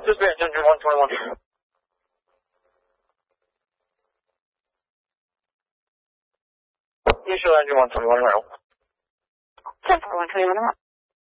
Dispatch engine 121. 你说engine 121 right now. 10-4 121.